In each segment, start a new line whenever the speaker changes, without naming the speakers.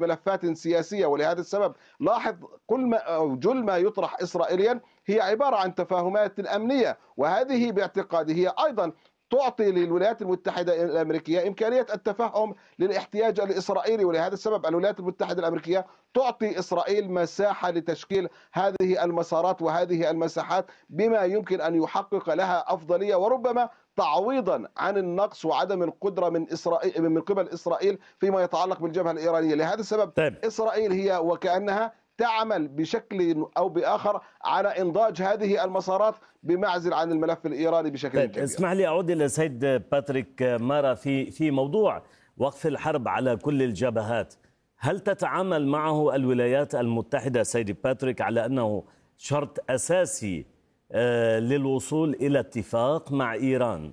ملفات سياسية. ولهذا السبب لاحظ كل ما أو جل ما يطرح إسرائيليا هي عبارة عن تفاهمات أمنية، وهذه باعتقادي هي أيضا تعطي للولايات المتحدة الأمريكية إمكانية التفهم للاحتياج الإسرائيلي. ولهذا السبب الولايات المتحدة الأمريكية تعطي إسرائيل مساحة لتشكيل هذه المسارات وهذه المساحات بما يمكن أن يحقق لها أفضلية، وربما تعويضا عن النقص وعدم القدرة من قبل إسرائيل فيما يتعلق بالجبهة الإيرانية. لهذا السبب إسرائيل هي وكأنها تعمل بشكل أو بآخر على إنضاج هذه المسارات بمعزل عن الملف الإيراني بشكل كبير.
اسمح لي أعود إلى سيد باتريك مارا في موضوع وقف الحرب على كل الجبهات. هل تتعامل معه الولايات المتحدة سيد باتريك على أنه شرط أساسي للوصول إلى اتفاق مع إيران؟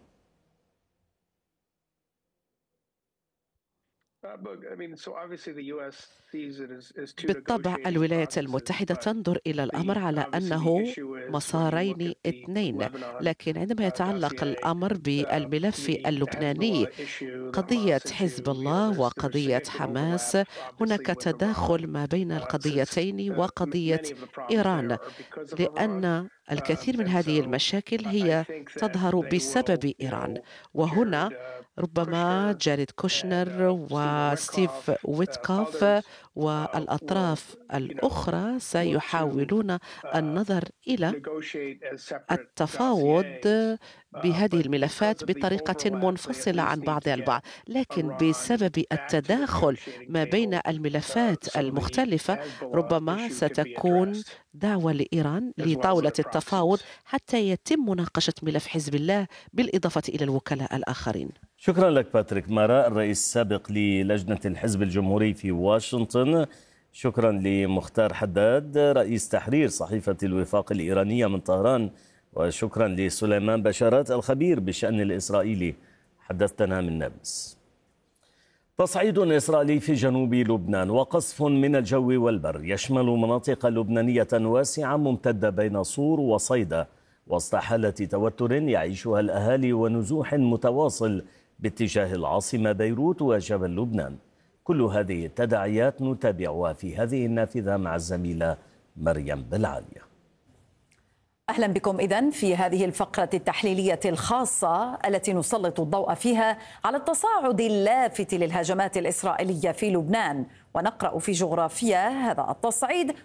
بالطبع الولايات المتحدة تنظر إلى الأمر على أنه مسارين اثنين، لكن عندما يتعلق الأمر بالملف اللبناني، قضية حزب الله وقضية حماس، هناك تداخل ما بين القضيتين وقضية إيران، لأن الكثير من هذه المشاكل هي تظهر بسبب إيران. وهنا ربما جاريد كوشنر وستيف ويتكوف والأطراف الأخرى سيحاولون النظر إلى التفاوض بهذه الملفات بطريقة منفصلة عن بعضها البعض، لكن بسبب التداخل ما بين الملفات المختلفة ربما ستكون دعوة لإيران لطاولة التفاوض حتى يتم مناقشة ملف حزب الله بالإضافة إلى الوكلاء الآخرين.
شكرا لك باتريك مارا، الرئيس السابق للجنة الحزب الجمهوري في واشنطن. شكرا لمختار حداد رئيس تحرير صحيفة الوفاق الإيرانية من طهران، وشكرا لسليمان بشارات الخبير بالشأن الإسرائيلي حدثتنا من نابلس. تصعيد إسرائيلي في جنوب لبنان وقصف من الجو والبر يشمل مناطق لبنانية واسعة ممتدة بين صور وصيدا وسط حالة توتر يعيشها الأهالي ونزوح متواصل باتجاه العاصمة بيروت وجبل لبنان. كل هذه التداعيات نتابعها في هذه النافذة مع الزميلة مريم بالعالية.
أهلا بكم إذن في هذه الفقرة التحليلية الخاصة التي نسلط الضوء فيها على التصاعد اللافت للهجمات الإسرائيلية في لبنان، ونقرأ في جغرافيا هذا التصعيد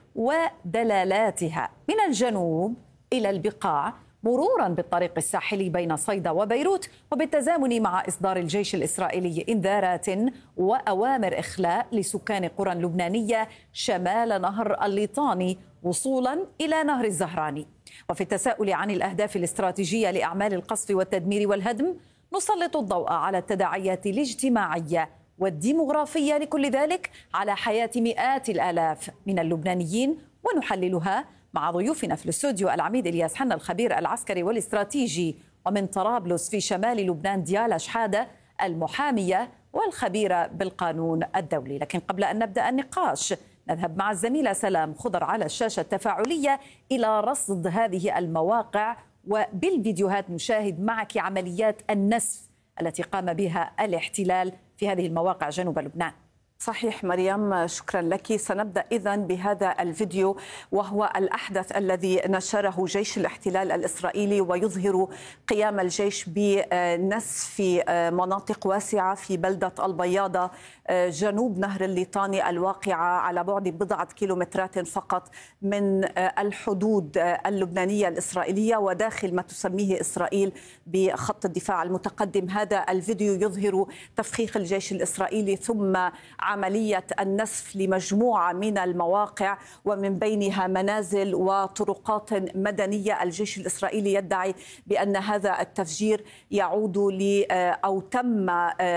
ودلالاتها من الجنوب إلى البقاع، مرورا بالطريق الساحلي بين صيدا وبيروت، وبالتزامن مع إصدار الجيش الإسرائيلي إنذارات وأوامر إخلاء لسكان قرى لبنانية شمال نهر الليطاني وصولا إلى نهر الزهراني. وفي التساؤل عن الأهداف الاستراتيجية لأعمال القصف والتدمير والهدم، نسلط الضوء على التداعيات الاجتماعية والديمغرافية لكل ذلك على حياة مئات الآلاف من اللبنانيين، ونحللها مع ضيوفنا في الاستوديو العميد إلياس حنا الخبير العسكري والاستراتيجي، ومن طرابلس في شمال لبنان ديالا شحادة المحامية والخبيرة بالقانون الدولي. لكن قبل أن نبدأ النقاش نذهب مع الزميلة سلام خضر على الشاشة التفاعلية إلى رصد هذه المواقع، وبالفيديوهات نشاهد معك عمليات النسف التي قام بها الاحتلال في هذه المواقع جنوب لبنان.
صحيح مريم، شكرا لك. سنبدأ إذن بهذا الفيديو، وهو الأحدث الذي نشره جيش الاحتلال الإسرائيلي، ويظهر قيام الجيش بنسف مناطق واسعة في بلدة البياضة جنوب نهر الليطاني الواقعة على بعد بضعة كيلومترات فقط من الحدود اللبنانية الإسرائيلية وداخل ما تسميه إسرائيل بخط الدفاع المتقدم. هذا الفيديو يظهر تفخيخ الجيش الإسرائيلي ثم عملية النسف لمجموعة من المواقع، ومن بينها منازل وطرقات مدنية. الجيش الإسرائيلي يدعي بأن هذا التفجير يعود أو تم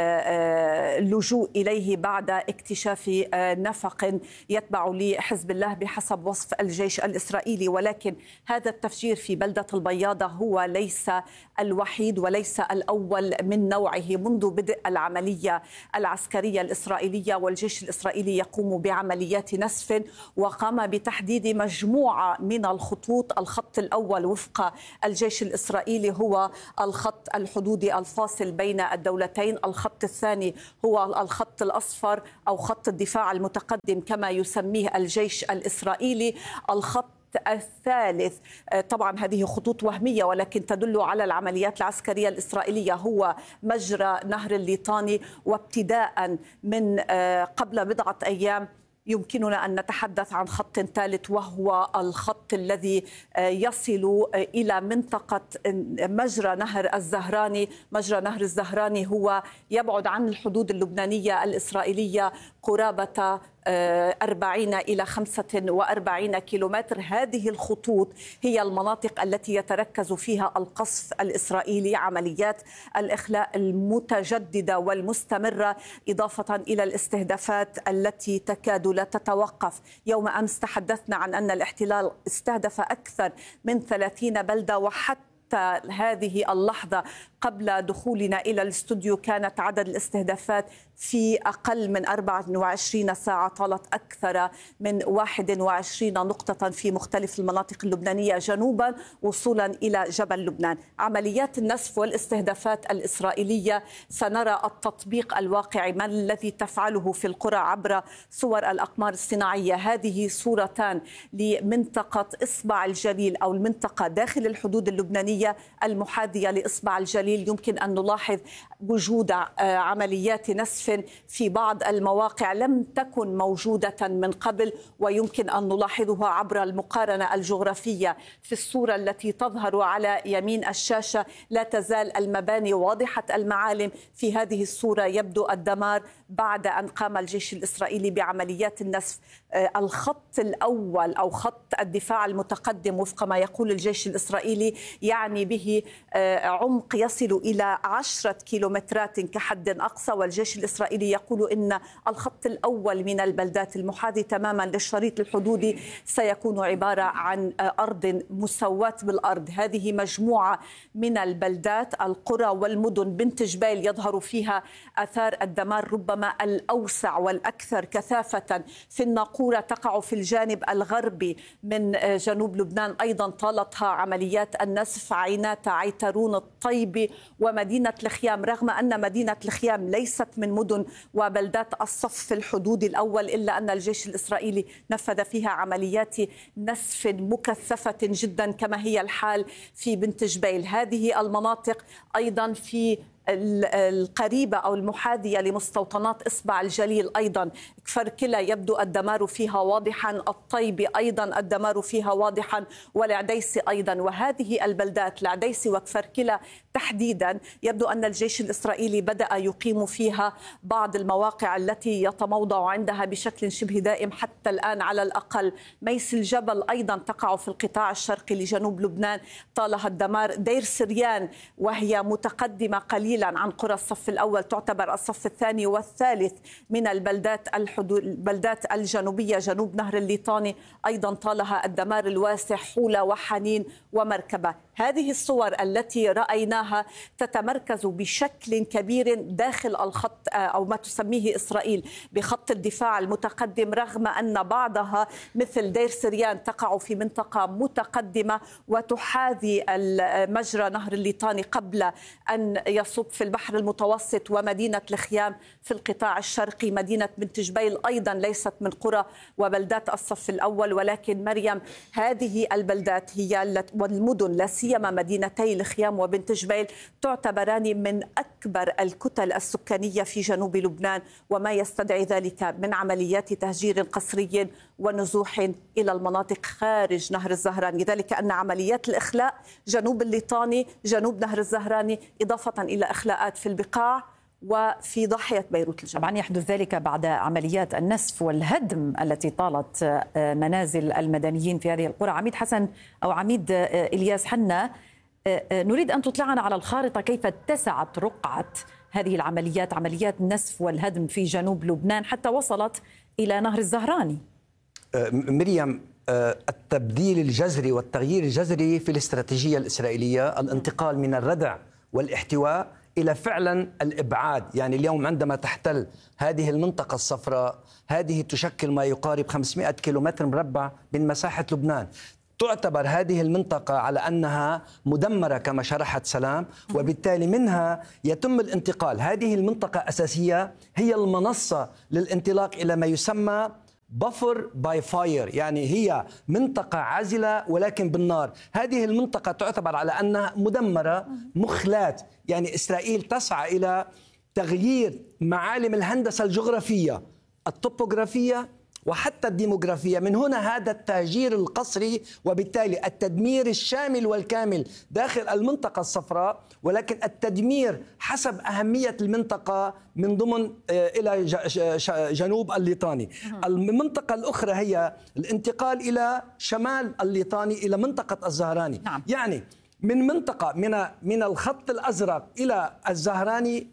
اللجوء إليه بعد اكتشاف نفق يتبع لحزب الله بحسب وصف الجيش الإسرائيلي. ولكن هذا التفجير في بلدة البياضة هو ليس الوحيد وليس الأول من نوعه منذ بدء العملية العسكرية الإسرائيلية، والجيش الإسرائيلي يقوم بعمليات نسف، وقام بتحديد مجموعة من الخطوط. الخط الأول وفق الجيش الإسرائيلي هو الخط الحدودي الفاصل بين الدولتين. الخط الثاني هو الخط الأصفر أو خط الدفاع المتقدم كما يسميه الجيش الإسرائيلي. الخط الثالث طبعا هذه خطوط وهمية ولكن تدل على العمليات العسكرية الإسرائيلية هو مجرى نهر الليطاني. وابتداء من قبل بضعة أيام يمكننا أن نتحدث عن خط ثالث وهو الخط الذي يصل إلى منطقة مجرى نهر الزهراني. مجرى نهر الزهراني هو يبعد عن الحدود اللبنانية الإسرائيلية قرابة 40 إلى 45 كيلومتر. هذه الخطوط هي المناطق التي يتركز فيها القصف الإسرائيلي، عمليات الإخلاء المتجددة والمستمرة، إضافة إلى الاستهدافات التي تكاد لا تتوقف. يوم أمس تحدثنا عن أن الاحتلال استهدف أكثر من 30 بلدة، وحتى هذه اللحظة قبل دخولنا إلى الاستوديو كانت عدد الاستهدافات في أقل من 24 ساعة طالت أكثر من 21 نقطة في مختلف المناطق اللبنانية جنوبا وصولا إلى جبل لبنان. عمليات النسف والاستهدافات الإسرائيلية سنرى التطبيق الواقعي ما الذي تفعله في القرى عبر صور الأقمار الصناعية. هذه صورتان لمنطقة إصبع الجليل أو المنطقة داخل الحدود اللبنانية المحاذية لإصبع الجليل. يمكن أن نلاحظ وجود عمليات نسف في بعض المواقع لم تكن موجودة من قبل، ويمكن أن نلاحظها عبر المقارنة الجغرافية. في الصورة التي تظهر على يمين الشاشة لا تزال المباني واضحة المعالم. في هذه الصورة يبدو الدمار بعد أن قام الجيش الإسرائيلي بعمليات النسف. الخط الأول أو خط الدفاع المتقدم وفق ما يقول الجيش الإسرائيلي يعني به عمق يصل إلى 10 كيلومترات كحد أقصى، والجيش الإسرائيلي يقول إن الخط الأول من البلدات المحاذي تماما للشريط الحدودي سيكون عبارة عن أرض مسواة بالأرض. هذه مجموعة من البلدات القرى والمدن. بنت جبيل يظهر فيها آثار الدمار ربما الأوسع والأكثر كثافة. في الناقورة تقع في الجانب الغربي من جنوب لبنان أيضا طالتها عمليات النسف. عينات، عيترون، الطيبي ومدينة الخيام، رغم أن مدينة الخيام ليست من مدن وبلدات الصف الحدودي الأول إلا أن الجيش الإسرائيلي نفذ فيها عمليات نسف مكثفة جدا كما هي الحال في بنت جبيل. هذه المناطق أيضا في القريبة أو المحاذية لمستوطنات إصبع الجليل أيضا. كفركلة يبدو الدمار فيها واضحا، الطيبي أيضا الدمار فيها واضحا، والعديسي أيضا. وهذه البلدات العديسي وكفركلة تحديدا يبدو أن الجيش الإسرائيلي بدأ يقيم فيها بعض المواقع التي يتموضع عندها بشكل شبه دائم حتى الآن على الأقل. ميس الجبل أيضا تقع في القطاع الشرقي لجنوب لبنان طالها الدمار. دير سريان وهي متقدمة قليلا عن قرى الصف الأول تعتبر الصف الثاني والثالث من البلدات الجنوبية جنوب نهر الليطاني أيضا طالها الدمار الواسع. حولة وحنين ومركبة. هذه الصور التي رأيناها تتمركز بشكل كبير داخل الخط أو ما تسميه إسرائيل بخط الدفاع المتقدم، رغم أن بعضها مثل دير سريان تقع في منطقة متقدمة وتحاذي مجرى نهر الليطاني قبل أن يصب في البحر المتوسط، ومدينة الخيام في القطاع الشرقي. مدينة بنت جبيل أيضا ليست من قرى وبلدات الصف الأول، ولكن مريم هذه البلدات هي والمدن لا سيما مدينتي الخيام وبنت جبيل تعتبران من أكبر الكتل السكانية في جنوب لبنان، وما يستدعي ذلك من عمليات تهجير قسري ونزوح إلى المناطق خارج نهر الزهراني. لذلك أن عمليات الإخلاء جنوب الليطاني جنوب نهر الزهراني إضافة إلى إخلاءات في البقاع وفي ضاحية بيروت الجنوب.
طبعا يحدث ذلك بعد عمليات النسف والهدم التي طالت منازل المدنيين في هذه القرى. عميد حسن أو عميد إلياس حنا، نريد أن تطلعنا على الخارطة كيف اتسعت رقعة هذه العمليات، عمليات النسف والهدم في جنوب لبنان حتى وصلت إلى نهر الزهراني.
مريم، التبديل الجذري والتغيير الجذري في الاستراتيجية الإسرائيلية، الانتقال من الردع والاحتواء إلى فعلا الإبعاد. يعني اليوم عندما تحتل هذه المنطقة الصفراء، هذه تشكل ما يقارب 500 كيلومتر مربع من مساحة لبنان. تعتبر هذه المنطقة على أنها مدمرة كما شرحت سلام، وبالتالي منها يتم الانتقال. هذه المنطقة أساسية هي المنصة للانطلاق إلى ما يسمى بفر باي فاير، يعني هي منطقة عازلة ولكن بالنار. هذه المنطقة تعتبر على أنها مدمرة مخلاة، يعني إسرائيل تسعى إلى تغيير معالم الهندسة الجغرافية الطبوغرافية وحتى الديموغرافية. من هنا هذا التهجير القسري، وبالتالي التدمير الشامل والكامل داخل المنطقة الصفراء، ولكن التدمير حسب أهمية المنطقة من ضمن إلى جنوب الليطاني. المنطقة الأخرى هي الانتقال إلى شمال الليطاني إلى منطقة الزهراني.
نعم.
يعني من منطقة من الخط الأزرق إلى الزهراني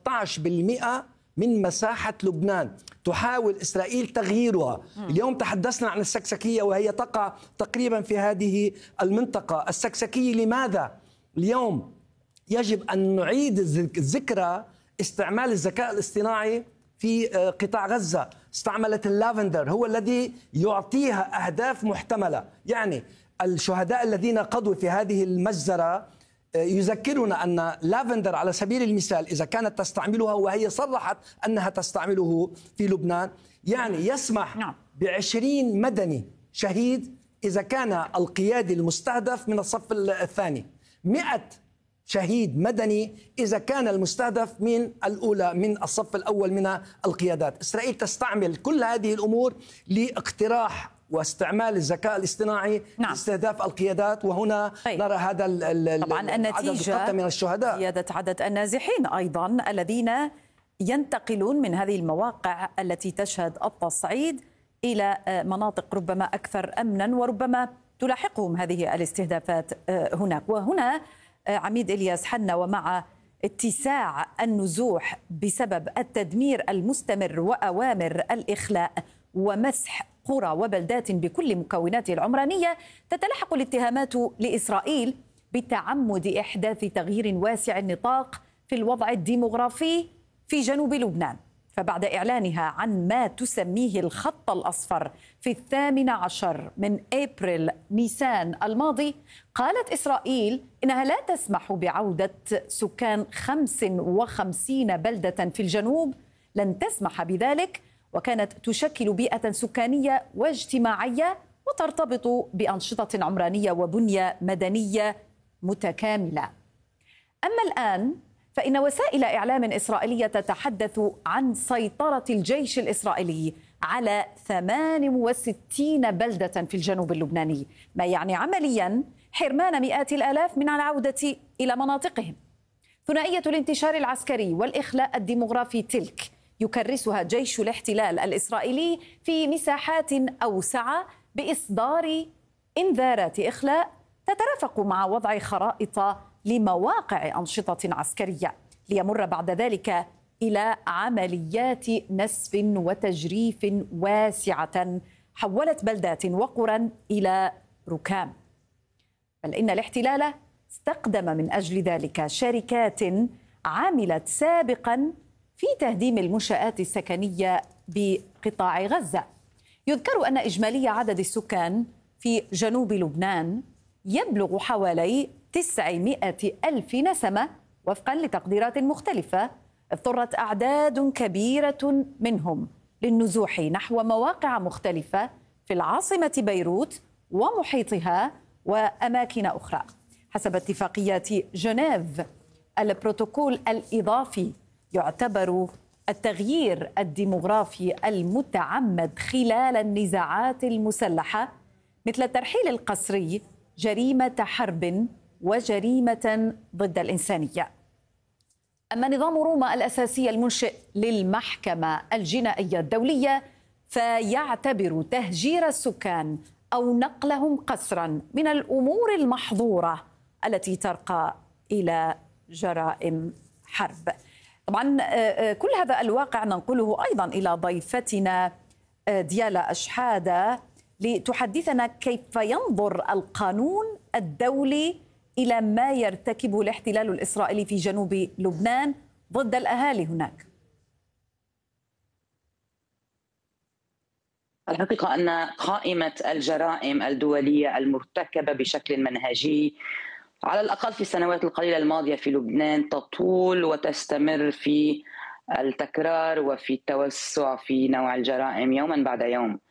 13% من مساحة لبنان تحاول إسرائيل تغييرها. اليوم تحدثنا عن السكسكية وهي تقع تقريبا في هذه المنطقة. السكسكية لماذا؟ اليوم يجب أن نعيد ذكرى استعمال الذكاء الاصطناعي في قطاع غزة. استعملت اللافندر، هو الذي يعطيها أهداف محتملة. يعني الشهداء الذين قضوا في هذه المجزرة يذكرنا أن لافندر على سبيل المثال إذا كانت تستعملها، وهي صرحت أنها تستعمله في لبنان، يعني يسمح ب20 مدني شهيد إذا كان القيادي المستهدف من الصف الثاني، 100 شهيد مدني إذا كان المستهدف من الأولى من الصف الأول من القيادات. إسرائيل تستعمل كل هذه الأمور لاقتراح واستعمال الذكاء الاصطناعي لاستهداف القيادات. وهنا نرى هذا
طبعا النتيجة
من الشهداء،
زيادة عدد النازحين أيضا الذين ينتقلون من هذه المواقع التي تشهد التصعيد إلى مناطق ربما أكثر أمنا، وربما تلاحقهم هذه الاستهدافات هناك. وهنا عميد إلياس حنا، ومع اتساع النزوح بسبب التدمير المستمر وأوامر الإخلاء ومسح قرى وبلدات بكل مكوناتها العمرانية، تتلحق الاتهامات لإسرائيل بتعمد إحداث تغيير واسع النطاق في الوضع الديموغرافي في جنوب لبنان. فبعد إعلانها عن ما تسميه الخط الأصفر في 18 من أبريل نيسان الماضي، قالت إسرائيل إنها لا تسمح بعودة سكان 55 بلدة في الجنوب، لن تسمح بذلك، وكانت تشكل بيئة سكانية واجتماعية وترتبط بأنشطة عمرانية وبنية مدنية متكاملة. أما الآن فإن وسائل إعلام إسرائيلية تتحدث عن سيطرة الجيش الإسرائيلي على 68 بلدة في الجنوب اللبناني، ما يعني عمليا حرمان مئات الآلاف من العودة إلى مناطقهم. ثنائية الانتشار العسكري والإخلاء الديموغرافي تلك يكرسها جيش الاحتلال الإسرائيلي في مساحات أوسع بإصدار إنذارات إخلاء تترافق مع وضع خرائط لمواقع أنشطة عسكرية، ليمر بعد ذلك إلى عمليات نسف وتجريف واسعة حولت بلدات وقرى إلى ركام. بل إن الاحتلال استخدم من أجل ذلك شركات عملت سابقا في تهديم المنشآت السكنية بقطاع غزة. يذكر أن إجمالي عدد السكان في جنوب لبنان يبلغ حوالي 900,000 نسمة وفقا لتقديرات مختلفة. اضطرت أعداد كبيرة منهم للنزوح نحو مواقع مختلفة في العاصمة بيروت ومحيطها وأماكن أخرى. حسب اتفاقيات جنيف، البروتوكول الإضافي يعتبر التغيير الديموغرافي المتعمد خلال النزاعات المسلحة مثل الترحيل القسري جريمة حرب وجريمة ضد الإنسانية. أما نظام روما الأساسي المنشئ للمحكمة الجنائية الدولية فيعتبر تهجير السكان أو نقلهم قسرا من الأمور المحظورة التي ترقى إلى جرائم حرب. طبعا كل هذا الواقع ننقله أيضا إلى ضيفتنا ديالا أشحادة لتحدثنا كيف ينظر القانون الدولي إلى ما يرتكبه الاحتلال الإسرائيلي في جنوب لبنان ضد الأهالي هناك؟
الحقيقة أن قائمة الجرائم الدولية المرتكبة بشكل منهجي على الأقل في السنوات القليلة الماضية في لبنان تطول وتستمر في التكرار وفي التوسع في نوع الجرائم يوما بعد يوم.